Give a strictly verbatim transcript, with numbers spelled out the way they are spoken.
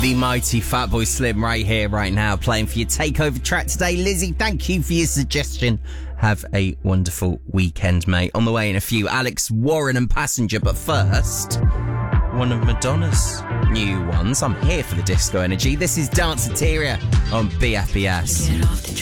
The mighty Fatboy Slim right here, right now, playing for your takeover track today. Lizzie, thank you for your suggestion. Have a wonderful weekend, mate. On the way in a few, Alex Warren and Passenger, but first, one of Madonna's new ones. I'm here for the disco energy. This is Danceteria on B F B S. Get off the